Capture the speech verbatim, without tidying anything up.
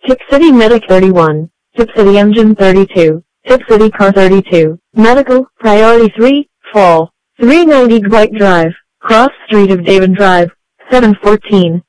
Tip City Medic thirty-one, Tip City Engine thirty-two, Tip City Car thirty-two, Medical, Priority three, Fall, three ninety Dwight Drive, Cross Street of David Drive, seven fourteen.